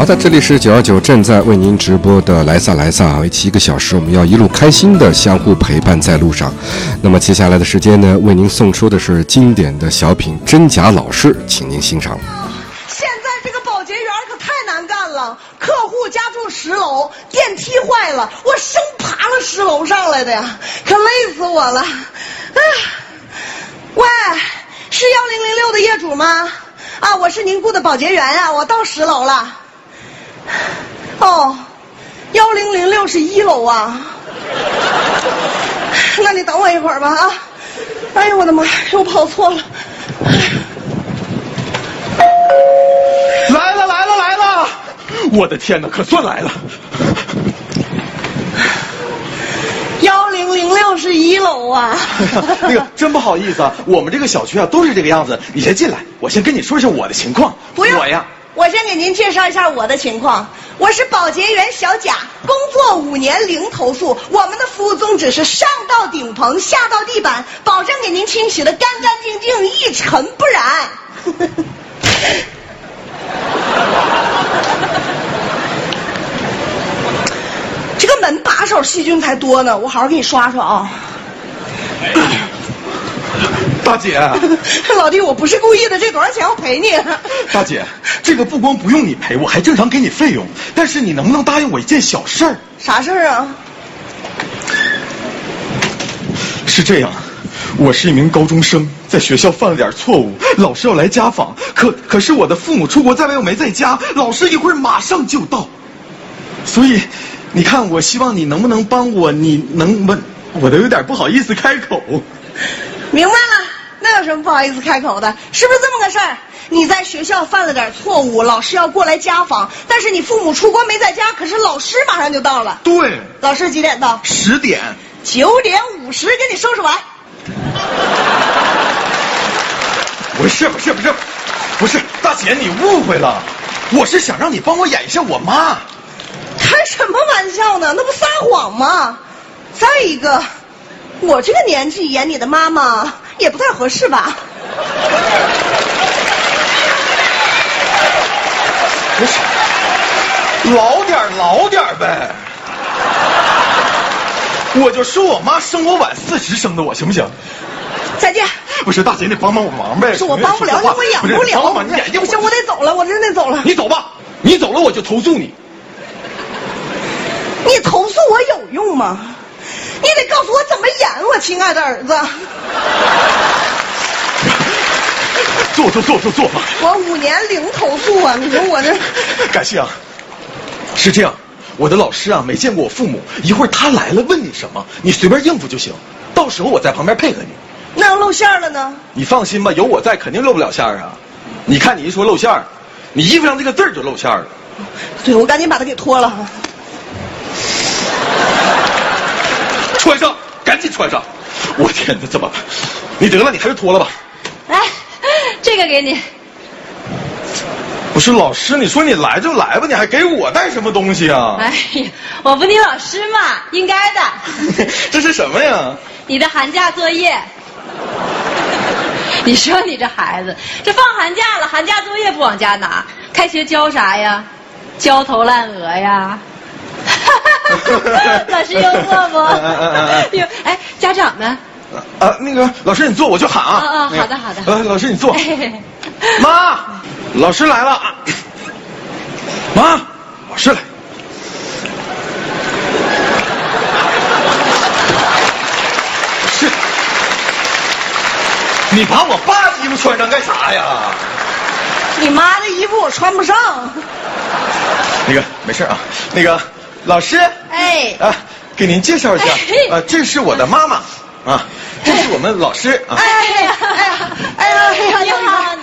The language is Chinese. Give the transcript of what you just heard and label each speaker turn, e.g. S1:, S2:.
S1: 的，这里是919正在为您直播的来撒来撒，为期1个小时，我们要一路开心的相互陪伴在路上。那么接下来的时间呢，为您送出的是经典的小品《真假老式》，请您欣赏。
S2: 现在这个保洁员可太难干了，客户家住10楼，电梯坏了，我生爬了10楼上来的呀，可累死我了。喂，是1006的业主吗？啊，我是您雇的保洁员啊，我到10楼了。哦，1006是1楼啊。那你等我一会儿吧啊。哎呀，我的妈，又跑错了。
S3: 来了来了来了！我的天哪，可算来了。
S2: 1006是1楼啊。
S3: 那个真不好意思啊，我们这个小区啊都是这个样子。你先进来，我先跟你说一下我的情况。
S2: 不用，
S3: 我呀，
S2: 我先给您介绍一下我的情况。我是保洁员小贾，工作5年零投诉。我们的服务宗旨是上到顶棚，下到地板，保证给您清洗的干干净净，一尘不染。这个门把手细菌才多呢，我好好给你刷刷啊。
S3: 大姐，
S2: 老弟，我不是故意的，这多少钱我赔你。
S3: 大姐，这个不光不用你赔，我还正常给你费用。但是你能不能答应我一件小事儿？
S2: 啥事儿啊？
S3: 是这样，我是一名高中生，在学校犯了点错误，老师要来家访，可是我的父母出国在外又没在家，老师一会儿马上就到，所以你看，我希望你能不能帮我？你能不？我都有点不好意思开口。
S2: 明白了，那有什么不好意思开口的？是不是这么个事儿？你在学校犯了点错误，老师要过来家访，但是你父母出国没在家，可是老师马上就到了。
S3: 对，
S2: 老师几点到
S3: ？10点。
S2: 9点50给你收拾完。
S3: 不是，大姐你误会了，我是想让你帮我演一下我妈。
S2: 开什么玩笑呢？那不撒谎吗？再一个，我这个年纪演你的妈妈也不太合适吧？
S3: 不是，老点呗。我就说我妈生我晚40生的我，行不行？
S2: 再见。
S3: 不是大姐，你帮我忙呗。
S2: 是我帮不了你，我演不了。
S3: 帮忙你演一会儿。
S2: 不行，我得走了，我真得走了。
S3: 你走吧，你走了我就投诉你。
S2: 你投诉我有用吗？你得告诉我怎么演，我亲爱的儿子。
S3: 坐吧。
S2: 我5年零投诉啊！你说我这……
S3: 感谢啊。是这样，我的老师啊没见过我父母，一会儿他来了问你什么，你随便应付就行。到时候我在旁边配合你。
S2: 那要露馅了呢？
S3: 你放心吧，有我在，肯定露不了馅儿啊。你看你一说露馅儿，你衣服上这个字儿就露馅儿了。
S2: 对，我赶紧把它给脱了。
S3: 穿上，赶紧穿上！我天哪，怎么办？你得了，你还是脱了吧。
S4: 来，这个给你。
S3: 不是老师，你说你来就来吧，你还给我带什么东西啊？
S4: 哎呀，我不你老师嘛，应该的。
S3: 这是什么呀？
S4: 你的寒假作业。你说你这孩子，这放寒假了，寒假作业不往家拿，开学教啥呀？焦头烂额呀。老师幽默不？哎，家长呢？
S3: 那个老师你坐，我就喊啊。
S4: 好的。
S3: 老师你坐。妈，老师来了。妈，老师来。是。你把我爸衣服穿上干啥呀？
S2: 你妈的衣服我穿不上。
S3: 那个没事啊，那个。老师，给您介绍一下，这是我的妈妈，啊，这是我们老师啊。
S4: 你好，